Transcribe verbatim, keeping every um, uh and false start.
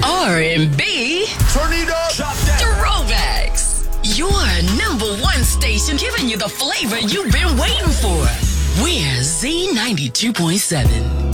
R and B. Turn it up. Throwbacks. Your number one station giving you the flavor you've been waiting for. We're Z ninety-two point seven.